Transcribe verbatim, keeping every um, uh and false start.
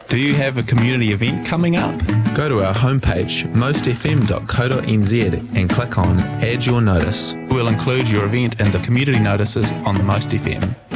Do you have a community event coming up? Go to our homepage, most f m dot co dot n z and click on Add Your Notice. We'll include your event in the community notices on the Most F M.